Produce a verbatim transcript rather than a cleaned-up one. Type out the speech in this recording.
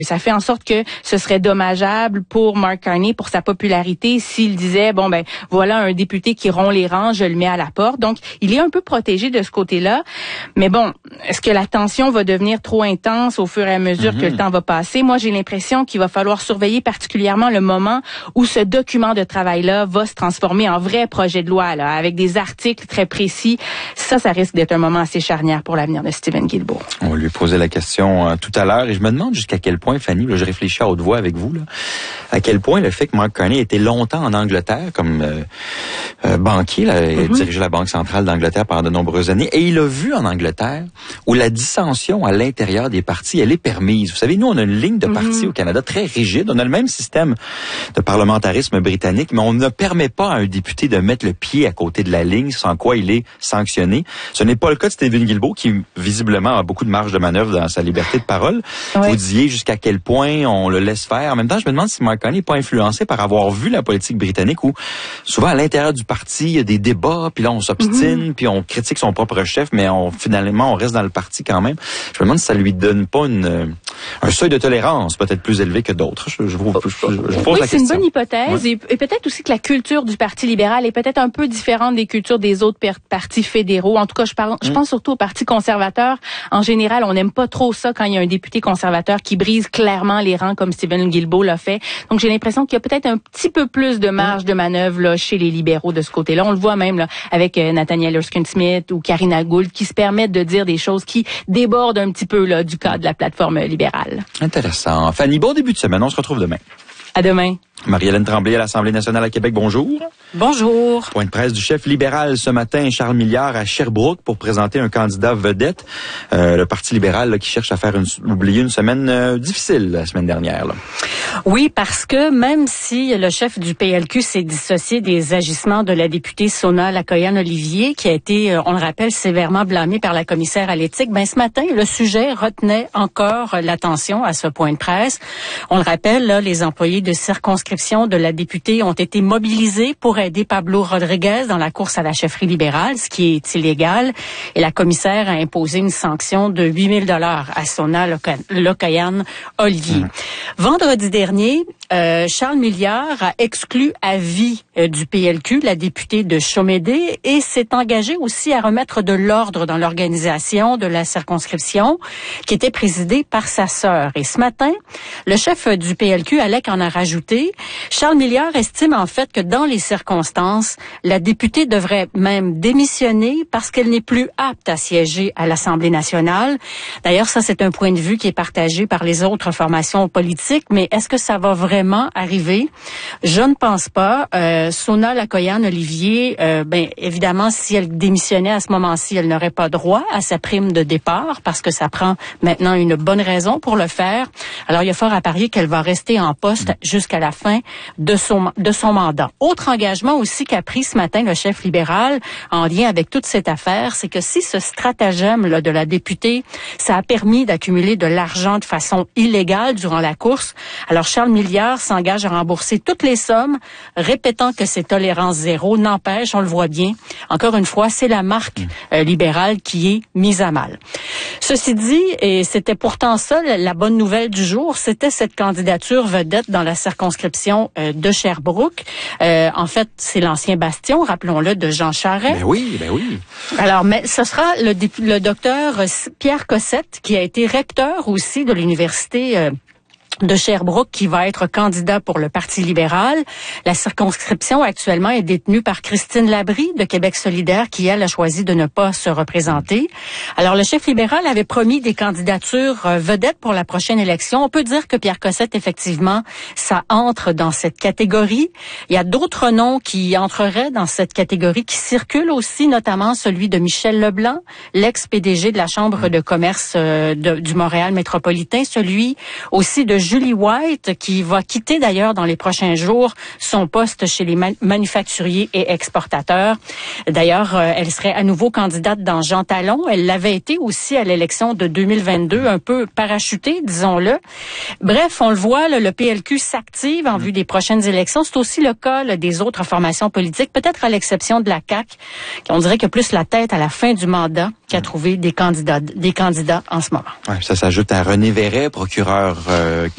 Ça fait en sorte que ce serait dommageable pour Mark Carney, pour sa popularité, s'il disait, bon, ben voilà un député qui rompt les rangs, je le mets à la porte. Donc, il est un peu protégé de ce côté-là. Mais bon, est-ce que la tension va devenir trop intense au fur et à mesure mm-hmm. que le temps va passer? Moi, j'ai l'impression qu'il va falloir surveiller particulièrement le moment où ce document de travail-là va se transformer en vrai projet de loi, là, avec des articles très précis. Ça, ça risque d'être un moment assez charnière pour l'avenir de Stephen Guilbeault. On lui posait la question euh, tout à l'heure et je me demande jusqu'à quel point, Fanny, là, je réfléchis à haute voix avec vous, là, à quel point le fait que Mark Carney était longtemps en Angleterre comme euh, euh, banquier, là, il mm-hmm. dirigeait la Banque centrale d'Angleterre pendant de nombreuses années, et il a vu en Angleterre où la dissension à l'intérieur des partis, elle est permise. Vous savez, nous, on a une ligne de partis mm-hmm. au Canada très rigide. On a le même système de parlementarisme britannique, mais on ne permet pas à un député de mettre le pied à côté de la ligne, sans quoi il est sanctionné. Ce n'est pas le cas de Stephen Guilbeault, qui visiblement a beaucoup de marge de manœuvre dans sa liberté de parole. Ouais. Vous disiez jusqu'à quel point on le laisse faire. En même temps, je me demande si Mark Carney n'est pas influencé par avoir vu la politique britannique où souvent à l'intérieur du parti, il y a des débats, puis là on s'obstine, mm-hmm. puis on critique son propre chef, mais on finalement on reste dans le parti quand même. Je me demande si ça lui donne pas une un seuil de tolérance peut-être plus élevé que d'autres. Je, je, vous, je, je, je pose oui, la question. C'est une bonne hypothèse. Ouais. Et, et peut-être aussi que la culture du Parti libéral est peut-être un peu différente des cultures des autres per- partis fédéraux. En tout cas, je, parle, mm. je pense surtout au Parti conservateur. En général, on n'aime pas trop ça quand il y a un député conservateur qui brise clairement les rangs comme Stephen Guilbeault l'a fait. Donc, j'ai l'impression qu'il y a peut-être un petit peu plus de marge de manœuvre là, chez les libéraux de ce côté-là. On le voit même là, avec euh, Nathaniel Erskine-Smith ou Karina Gould qui se permettent de dire des choses qui débordent un petit peu là, du cadre de la plateforme libérale. Intéressant. Fanny, bon début de semaine. On se retrouve demain. À demain. Marie-Hélène Tremblay à l'Assemblée nationale à Québec, bonjour. Bonjour. Point de presse du chef libéral ce matin, Charles Milliard à Sherbrooke pour présenter un candidat vedette. Euh, le Parti libéral là, qui cherche à faire une, oublier une semaine euh, difficile la semaine dernière. Là. Oui, parce que même si le chef du P L Q s'est dissocié des agissements de la députée Sona Lacoyan-Olivier, qui a été, on le rappelle, sévèrement blâmée par la commissaire à l'éthique, ben ce matin, le sujet retenait encore l'attention à ce point de presse. On le rappelle, là, les employés de circonscription de la députée ont été mobilisés pour aider Pablo Rodriguez dans la course à la chefferie libérale, ce qui est illégal. Et la commissaire a imposé une sanction de huit mille dollars à Sona Lacoyan-Olivier. Mmh. Vendredi dernier, euh, Charles Milliard a exclu à vie euh, du P L Q la députée de Chomédé et s'est engagé aussi à remettre de l'ordre dans l'organisation de la circonscription qui était présidée par sa sœur. Et ce matin, le chef du P L Q, Alec, en a rajouté. Charles Milliard estime en fait que dans les circonstances, la députée devrait même démissionner parce qu'elle n'est plus apte à siéger à l'Assemblée nationale. D'ailleurs, ça, c'est un point de vue qui est partagé par les autres formations politiques, mais est-ce que ça va vraiment arriver? Je ne pense pas. Euh, Sona Lacoyan-Olivier, euh, ben, évidemment, si elle démissionnait à ce moment-ci, elle n'aurait pas droit à sa prime de départ parce que ça prend maintenant une bonne raison pour le faire. Alors, il y a fort à parier qu'elle va rester en poste jusqu'à la fin de son, de son mandat. Autre engagement aussi qu'a pris ce matin le chef libéral en lien avec toute cette affaire, c'est que si ce stratagème là, de la députée, ça a permis d'accumuler de l'argent de façon illégale durant la course, alors Charles Milliard s'engage à rembourser toutes les sommes, répétant que c'est tolérance zéro. N'empêche, on le voit bien, encore une fois, c'est la marque euh, libérale qui est mise à mal. Ceci dit, et c'était pourtant ça, la bonne nouvelle du jour, c'était cette candidature vedette dans la circonscription euh, de Sherbrooke. Euh, en fait, c'est l'ancien bastion, rappelons-le, de Jean Charest. Ben oui, ben oui. Alors, mais ce sera le, le docteur Pierre Cossette, qui a été recteur aussi de l'université euh, de Sherbrooke, qui va être candidat pour le Parti libéral. La circonscription actuellement est détenue par Christine Labrie de Québec solidaire, qui, elle, a choisi de ne pas se représenter. Alors, le chef libéral avait promis des candidatures euh, vedettes pour la prochaine élection. On peut dire que Pierre Cossette, effectivement, ça entre dans cette catégorie. Il y a d'autres noms qui entreraient dans cette catégorie, qui circulent aussi, notamment celui de Michel Leblanc, l'ex-P D G de la Chambre de commerce euh, de, du Montréal métropolitain, celui aussi de Julie White, qui va quitter d'ailleurs dans les prochains jours son poste chez les man- manufacturiers et exportateurs. D'ailleurs, euh, elle serait à nouveau candidate dans Jean Talon. Elle l'avait été aussi à l'élection de deux mille vingt-deux, un peu parachutée, disons-le. Bref, on le voit, là, le P L Q s'active en vue des prochaines élections. C'est aussi le cas là, des autres formations politiques, peut-être à l'exception de la C A Q, qui on dirait que plus la tête à la fin du mandat qu'à trouver des candidats, des candidats en ce moment. Ouais, ça s'ajoute à René Verret, procureur euh,